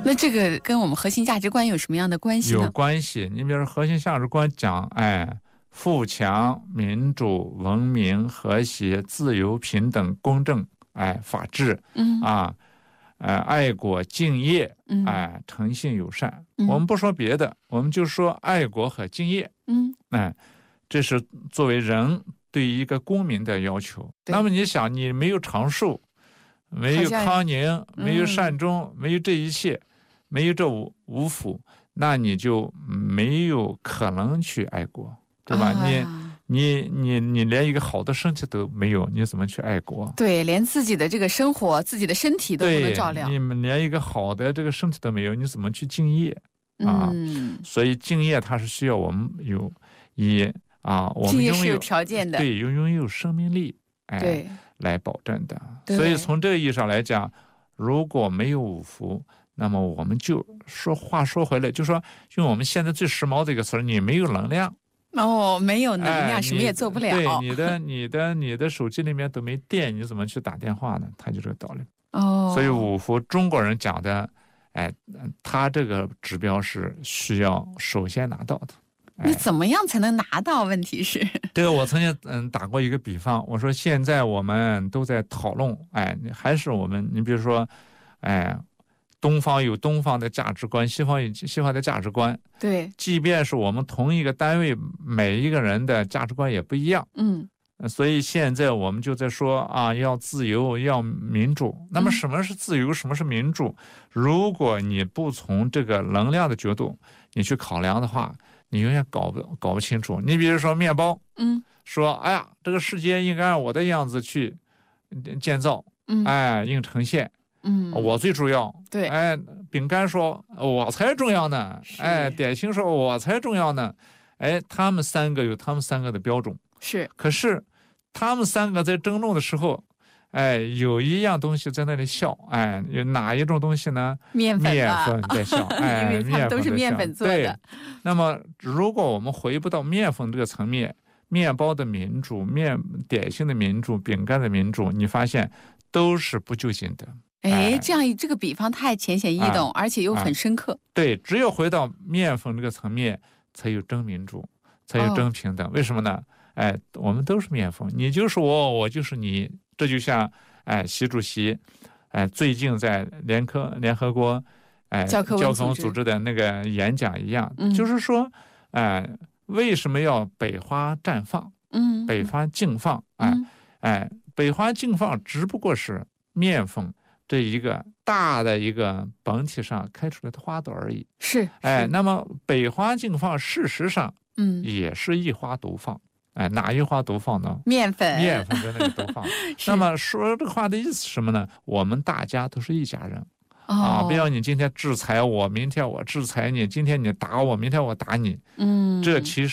那这个跟我们核心价值观有什么样的关系呢？ 有关系。你比如说核心价值观讲，富强、民主、文明、和谐、自由、平等、公正，法治，爱国、敬业，诚信、友善。我们不说别的，我们就说爱国和敬业。这是作为人对于一个公民的要求。那么你想，你没有长寿，没有康宁，没有善终，没有这一切，没有这五福，那你就没有可能去爱国，对吧？你连一个好的身体都没有，你怎么去爱国？ 对，连自己的这个生活、自己的身体都不能照料。 你们连一个好的这个身体都没有，你怎么去敬业啊？所以敬业它是需要我们我们是有条件的， 对，拥有生命力， 对， 来保证的。所以从这个意义上来讲，如果没有五福，那么我们就话说回来，就说用我们现在最时髦的一个词，你没有能量。 没有能量，什么也做不了。 对，你的手机里面都没电，你怎么去打电话呢？它就这个道理。所以五福中国人讲的，他这个指标是需要首先拿到的。 你怎么样才能拿到？问题是这个我曾经打过一个比方，我说现在我们都在讨论，还是你比如说，东方有东方的价值观，西方有西方的价值观。 对， 即便是我们同一个单位，每一个人的价值观也不一样。所以现在我们就在说要自由，要民主。那么什么是自由，什么是民主？如果你不从这个能量的角度你去考量的话，你永远搞不清楚。你比如说面包，说这个世界应该按我的样子去建造，应呈现。我最主要。 对， 饼干说我才重要呢，点心说我才重要呢，他们三个有他们三个的标准。 是， 可是他们三个在争论的时候，有一样东西在那里笑，有哪一种东西呢？ 面粉在笑， 因为他们都是面粉做的。 对，那么如果我们回不到面粉这个层面，面包的民主、点心的民主、饼干的民主，你发现都是不究竟的。 这个比方太浅显易懂，而且又很深刻。 对，只有回到面粉这个层面，才有真民主，才有真平等。为什么呢？我们都是面粉，你就是我，我就是你。这就像习主席最近在联合国教科文组织的那个演讲一样，就是说为什么要北花绽放？北花竞放？北花竞放只不过是面粉这一个大的一个本体上开出来的花朵而已。 是。 那么北花竞放事实上也是一花独放。哪一花独放呢？ 面粉在那里独放。那么说这个话的意思是什么呢？我们大家都是一家人。不要你今天制裁我，明天我制裁你，今天你打我，明天我打你。这其实